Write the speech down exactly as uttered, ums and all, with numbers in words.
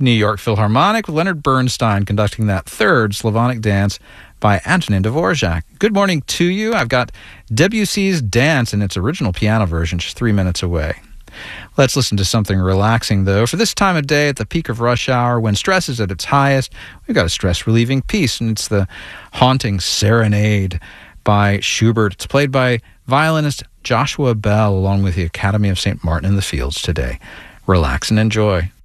New York Philharmonic with Leonard Bernstein conducting that third Slavonic dance by Antonin Dvorak. Good morning to you. I've got Debussy's Dance in its original piano version just three minutes away. Let's listen to something relaxing, though. For this time of day, at the peak of rush hour, when stress is at its highest, we've got a stress-relieving piece, and it's the haunting Serenade by Schubert. It's played by violinist Joshua Bell, along with the Academy of Saint Martin in the Fields today. Relax and enjoy.